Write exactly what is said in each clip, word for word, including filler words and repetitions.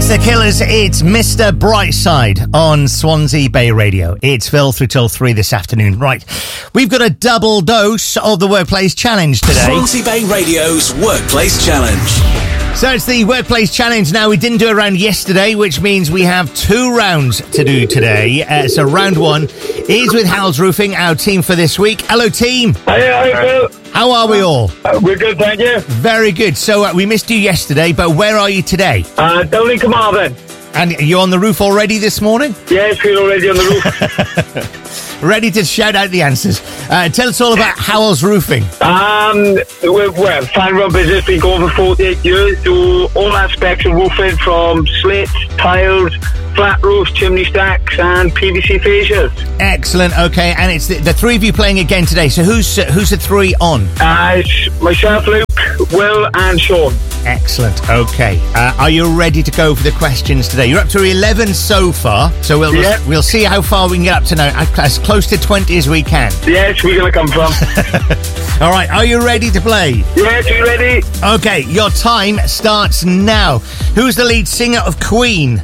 It's the Killers, it's Mister Brightside on Swansea Bay Radio. It's Phil through till three this afternoon. Right, we've got a double dose of the Workplace Challenge today. Swansea Bay Radio's Workplace Challenge. So it's the Workplace Challenge now. We didn't do a round yesterday, which means we have two rounds to do today. Uh, so round one is with Howells Roofing, our team for this week. Hello, team. Hi, hi, Phil. How are we all? Uh, we're good, thank you. Very good. So uh, we missed you yesterday, but where are you today? Uh, down in Carmarthen. And are you on the roof already this morning? Yes, we're already on the roof. Ready to shout out the answers. Uh, tell us all about Howells Roofing. Um, we're, well, fan-run business, been going for forty-eight years, do all aspects of roofing from slits, tiles, flat roofs, chimney stacks and P V C fascias. Excellent, okay, and it's the, the three of you playing again today, so who's uh, who's the three on? Uh, it's myself, Luke, Will and Sean. Excellent, okay. Uh, are you ready to go for the questions today? You're up to eleven so far, so we'll Yep. we'll see how far we can get up to now, as close to twenty as we can. Yes, we're going to come from. All right, are you ready to play? Yes, you ready? Okay, your time starts now. Who's the lead singer of Queen?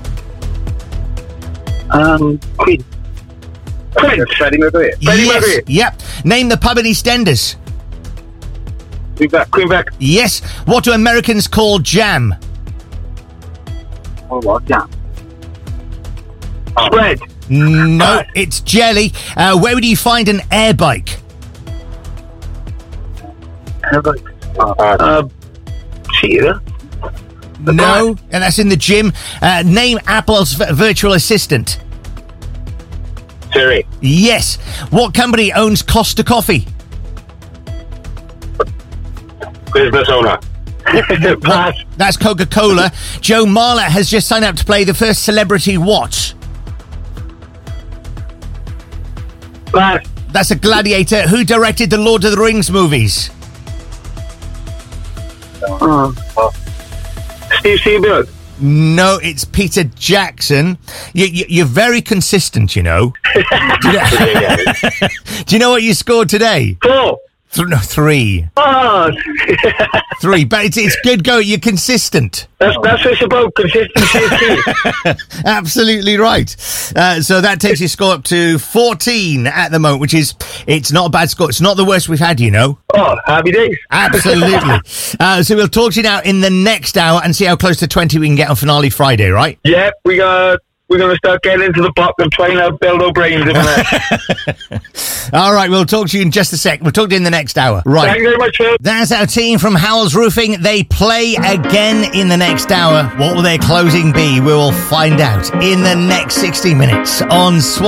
Um, Queen. Queen. Freddie Mercury. Freddie Yes, Mercury. yep. Name the pub in EastEnders. Queenback. Queenback. Yes. What do Americans call jam? Oh, what? Yeah. Spread. No, it's jelly. Uh, where would you find an air bike? Uh, uh, theatre. No, and that's in the gym. Uh, name Apple's v- virtual assistant. Siri. Yes. What company owns Costa Coffee? Business owner. Pass. That's Coca-Cola. Joe Marler has just signed up to play the first celebrity what? Pass. That's a gladiator. Who directed the Lord of the Rings movies? Uh, Steve Seabird. No, it's Peter Jackson. You, you, you're very consistent, you know. Do you know, do you know what you scored today? Four. Th- no, three. Oh, Three. But it's, it's good go. You're consistent. that's that's what it's about. Consistency is key. Absolutely right. Uh, so that takes your score up to fourteen at the moment, which is, it's not a bad score. It's not the worst we've had, you know. Oh, happy days. Absolutely. uh, so we'll talk to you now in the next hour and see how close to twenty we can get on Finale Friday, right? Yeah, we got. We're going to start getting into the block and trying to build our brains in there. All right, we'll talk to you in just a sec. We'll talk to you in the next hour. Right. Thank you very much, Phil. That's our team from Howells Roofing. They play again in the next hour. What will their closing be? We will find out in the next sixty minutes on Swan.